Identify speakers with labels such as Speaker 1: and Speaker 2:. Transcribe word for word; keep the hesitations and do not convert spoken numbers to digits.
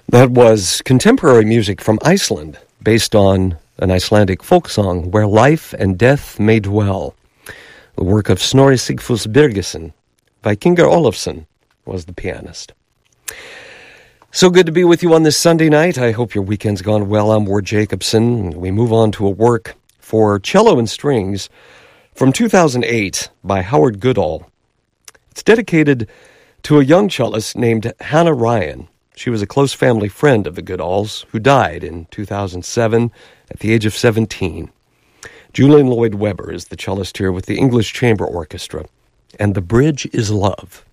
Speaker 1: That was contemporary music from Iceland, based on an Icelandic folk song, Where Life and Death May Dwell. The work of Snorri Sigfús Birgisson. Vikingur Olafsson was the pianist. So good to be with you on this Sunday night. I hope your weekend's gone well. I'm Ward Jacobson. We move on to a work for cello and strings from two thousand eight by Howard Goodall. It's dedicated to a young cellist named Hannah Ryan. She was a close family friend of the Goodalls, who died in two thousand seven at the age of seventeen. Julian Lloyd Webber is the cellist here with the English Chamber Orchestra, and The Bridge is Love.